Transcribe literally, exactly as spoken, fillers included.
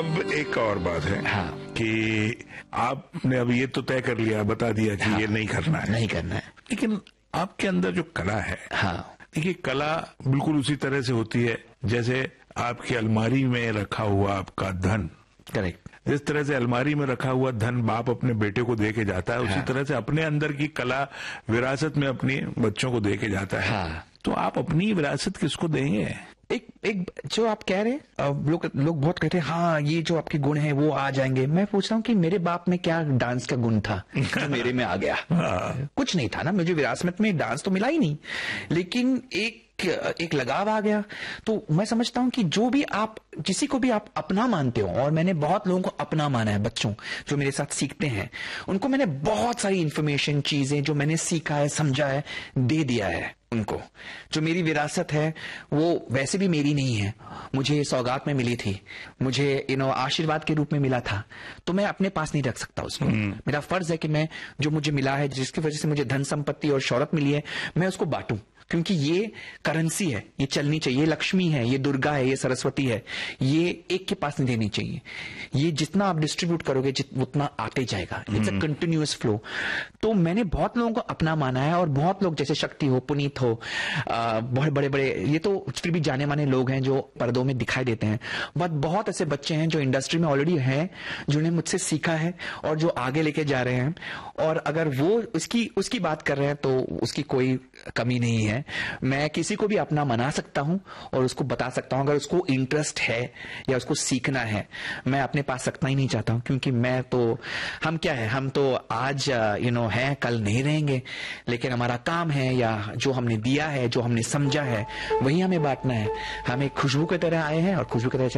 अब एक और बात है हाँ। कि आपने अब ये तो तय कर लिया, बता दिया कि हाँ। ये नहीं करना है, नहीं करना है, लेकिन आपके अंदर जो कला है, हाँ, देखिए कला बिल्कुल उसी तरह से होती है जैसे आपकी अलमारी में रखा हुआ आपका धन। करेक्ट। जिस तरह से अलमारी में रखा हुआ धन बाप अपने बेटे को दे के जाता है, उसी हाँ। तरह से अपने अंदर की कला विरासत में अपनी बच्चों को दे के जाता है। हाँ। तो आप अपनी विरासत किसको देंगे? एक एक जो आप कह रहे हैं, लोग लोग बहुत कहते हैं हाँ ये जो आपके गुण हैं वो आ जाएंगे। मैं पूछ रहा हूँ कि मेरे बाप में क्या डांस का गुण था जो मेरे में आ गया? कुछ नहीं था ना, मुझे विरासत में डांस तो मिला ही नहीं, लेकिन एक एक लगाव आ गया। तो मैं समझता हूं कि जो भी आप किसी को भी आप अपना मानते हो, और मैंने बहुत लोगों को अपना माना है, बच्चों जो मेरे साथ सीखते हैं उनको मैंने बहुत सारी इंफॉर्मेशन, चीजें जो मैंने सीखा है, समझा है, दे दिया है उनको। जो मेरी विरासत है वो वैसे भी मेरी नहीं है, मुझे सौगात में मिली थी, मुझे यू नो आशीर्वाद के रूप में मिला था, तो मैं अपने पास नहीं रख सकता उसको। मेरा फर्ज है कि मैं जो मुझे मिला है, जिसकी वजह से मुझे धन संपत्ति और शौहरत मिली है, मैं उसको बांटूं, क्योंकि ये करेंसी है, ये चलनी चाहिए, ये लक्ष्मी है, ये दुर्गा है, ये सरस्वती है, ये एक के पास नहीं देनी चाहिए। ये जितना आप डिस्ट्रीब्यूट करोगे उतना आते जाएगा, इट्स अ कंटिन्यूअस फ्लो। तो मैंने बहुत लोगों को अपना माना है, और बहुत लोग जैसे शक्ति हो, पुनीत हो, आ, बहुत बड़े बड़े, ये तो फिर भी जाने माने लोग हैं जो पर्दों में दिखाई देते हैं, बट बहुत ऐसे बच्चे हैं जो इंडस्ट्री में ऑलरेडी हैं, जिन्होंने मुझसे सीखा है और जो आगे लेके जा रहे हैं। और अगर वो उसकी उसकी बात कर रहे हैं तो उसकी कोई कमी नहीं है। मैं किसी को भी अपना मना सकता हूं और उसको बता सकता हूं, अगर उसको इंटरेस्ट है या उसको सीखना है। मैं अपने पास रखना ही नहीं चाहता हूं, क्योंकि मैं तो, हम क्या है, हम तो आज यू नो हैं, कल नहीं रहेंगे, लेकिन हमारा काम है या जो हमने दिया है, जो हमने समझा है, वही हमें बांटना है। हम एक खुशबू की तरह आए हैं और खुशबू की तरह